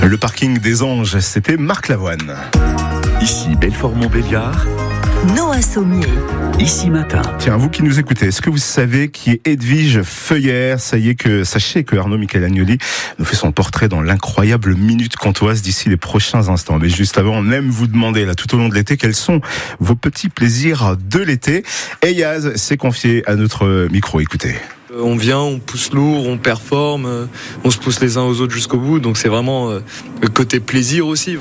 Le parking des Anges, c'était Marc Lavoine. Ici Belfort-Montbéliard. Noah Sommier. Ici Matin. Tiens, vous qui nous écoutez, est-ce que vous savez qui est Edwige Feuillère ? Sachez que Arnaud Michelagnoli nous fait son portrait dans l'incroyable Minute Comtoise d'ici les prochains instants. Mais juste avant, on aime vous demander, là, tout au long de l'été, quels sont vos petits plaisirs de l'été. Et Yaz s'est confié à notre micro. Écoutez. On vient, on pousse lourd, on performe, on se pousse les uns aux autres jusqu'au bout. Donc c'est vraiment le côté plaisir aussi.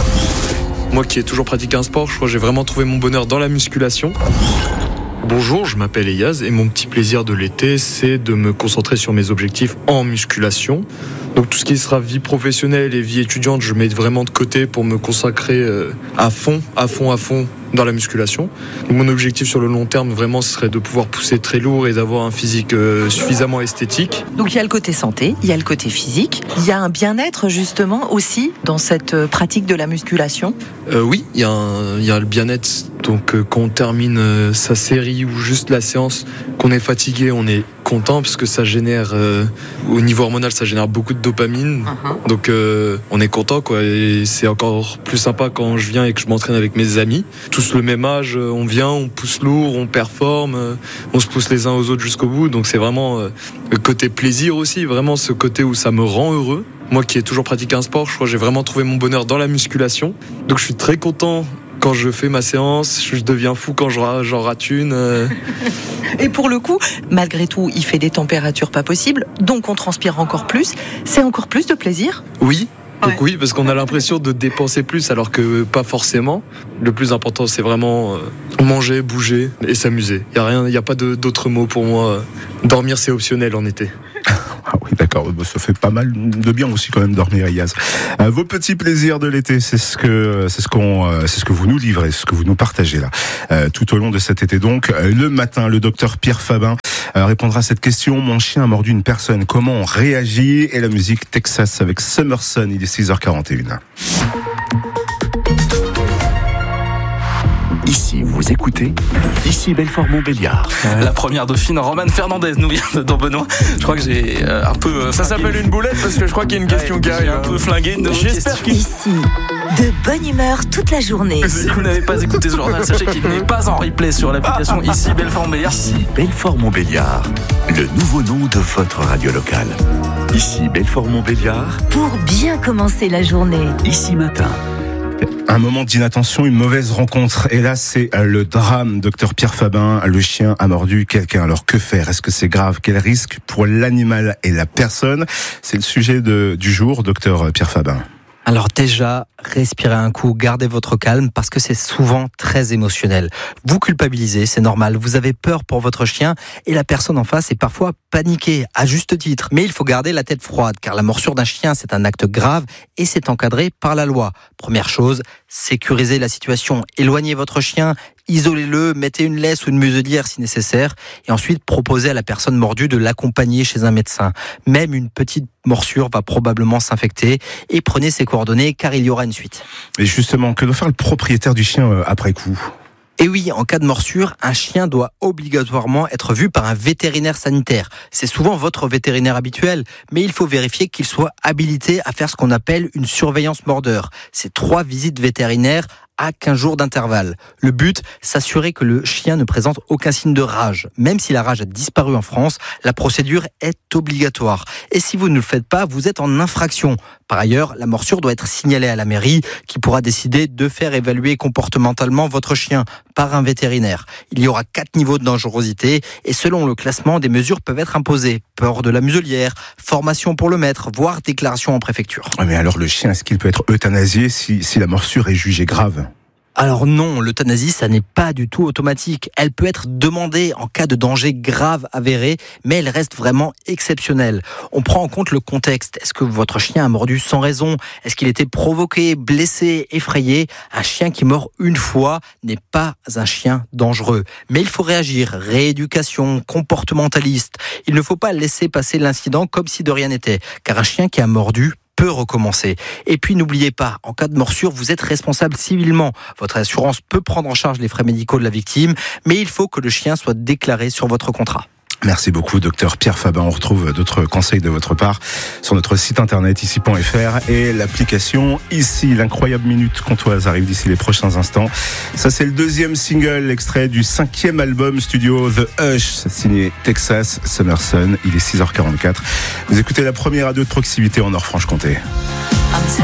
Moi qui ai toujours pratiqué un sport, je crois que j'ai vraiment trouvé mon bonheur dans la musculation. Bonjour, je m'appelle Eyaz et mon petit plaisir de l'été, c'est de me concentrer sur mes objectifs en musculation. Donc tout ce qui sera vie professionnelle et vie étudiante, je mets vraiment de côté pour me consacrer à fond dans la musculation. Donc mon objectif sur le long terme, vraiment, ce serait de pouvoir pousser très lourd et d'avoir un physique suffisamment esthétique. Donc il y a le côté santé, il y a le côté physique, il y a un bien-être justement aussi dans cette pratique de la musculation. Oui, il y a le bien-être. Donc quand on termine sa série ou juste la séance, qu'on est fatigué, on est content parce que ça génère, au niveau hormonal, ça génère beaucoup de dopamine. Donc on est content, quoi. Et c'est encore plus sympa quand je viens et que je m'entraîne avec mes amis. Tous le même âge, on vient, on pousse lourd, on performe, on se pousse les uns aux autres jusqu'au bout. Donc c'est vraiment le côté plaisir aussi, vraiment ce côté où ça me rend heureux. Moi qui ai toujours pratiqué un sport, je crois que j'ai vraiment trouvé mon bonheur dans la musculation. Donc je suis très content quand je fais ma séance, je deviens fou quand j'en rate une. Et pour le coup, malgré tout, il fait des températures pas possibles, donc on transpire encore plus. C'est encore plus de plaisir ? Oui. Donc oui, parce qu'on a l'impression de dépenser plus alors que pas forcément. Le plus important, c'est vraiment manger, bouger et s'amuser. Il n'y a pas d'autres mots pour moi. Dormir, c'est optionnel en été. Ah oui, d'accord, ça fait pas mal de bien aussi quand même dormir, Yaz. Vos petits plaisirs de l'été, c'est ce que vous nous livrez, ce que vous nous partagez là, tout au long de cet été. Donc, le matin, le docteur Pierre Fabin répondra à cette question. Mon chien a mordu une personne. Comment on réagit ? Et la musique Texas avec Summerson. Il est 6h41. Ici, vous écoutez. Ici Belfort-Montbéliard. La première dauphine, Romane Fernandez, nous vient de Don Benoît. Je crois que j'ai un peu... Ça s'appelle une boulette parce que je crois qu'il y a une question qui arrive. J'ai un peu flingué une J'espère qu'il... Ici, de bonne humeur toute la journée. Si vous n'avez pas écouté ce journal, sachez qu'il n'est pas en replay sur l'application Ici Belfort-Montbéliard. Ici Belfort-Montbéliard, le nouveau nom de votre radio locale. Ici Belfort-Montbéliard. Pour bien commencer la journée. Ici Matin. Un moment d'inattention, une mauvaise rencontre. Et là, c'est le drame. Docteur Pierre Fabin, le chien a mordu quelqu'un. Alors que faire ? Est-ce que c'est grave ? Quel risque pour l'animal et la personne ? C'est le sujet du jour, docteur Pierre Fabin. Alors déjà, respirez un coup, gardez votre calme parce que c'est souvent très émotionnel. Vous culpabilisez, c'est normal, vous avez peur pour votre chien et la personne en face est parfois paniquée, à juste titre. Mais il faut garder la tête froide car la morsure d'un chien, c'est un acte grave et c'est encadré par la loi. Première chose, sécurisez la situation, éloignez votre chien, isolez-le, mettez une laisse ou une muselière si nécessaire et ensuite proposez à la personne mordue de l'accompagner chez un médecin. Même une petite morsure va probablement s'infecter et prenez ses coordonnées car il y aura une suite. Et justement, que doit faire le propriétaire du chien après coup ? Et oui, en cas de morsure, un chien doit obligatoirement être vu par un vétérinaire sanitaire. C'est souvent votre vétérinaire habituel, mais il faut vérifier qu'il soit habilité à faire ce qu'on appelle une surveillance mordeur. C'est 3 visites vétérinaires à 15 jours d'intervalle. Le but, s'assurer que le chien ne présente aucun signe de rage. Même si la rage a disparu en France, la procédure est obligatoire. Et si vous ne le faites pas, vous êtes en infraction. Par ailleurs, la morsure doit être signalée à la mairie qui pourra décider de faire évaluer comportementalement votre chien par un vétérinaire. Il y aura 4 niveaux de dangerosité et selon le classement, des mesures peuvent être imposées. Port de la muselière, formation pour le maître, voire déclaration en préfecture. Mais alors le chien, est-ce qu'il peut être euthanasié si la morsure est jugée grave ? Alors non, l'euthanasie, ça n'est pas du tout automatique. Elle peut être demandée en cas de danger grave avéré, mais elle reste vraiment exceptionnelle. On prend en compte le contexte. Est-ce que votre chien a mordu sans raison ? Est-ce qu'il était provoqué, blessé, effrayé ? Un chien qui mord une fois n'est pas un chien dangereux. Mais il faut réagir. Rééducation, comportementaliste. Il ne faut pas laisser passer l'incident comme si de rien n'était. Car un chien qui a mordu peut recommencer. Et puis n'oubliez pas, en cas de morsure, vous êtes responsable civilement. Votre assurance peut prendre en charge les frais médicaux de la victime, mais il faut que le chien soit déclaré sur votre contrat. Merci beaucoup, docteur Pierre Fabin. On retrouve d'autres conseils de votre part sur notre site internet ici.fr et l'application Ici. L'incroyable minute comtoise arrive d'ici les prochains instants. Ça, c'est le deuxième single, extrait du 5e album studio The Hush, signé Texas Summerson. Il est 6h44. Vous écoutez la première radio de proximité en Nord-Franche-Comté.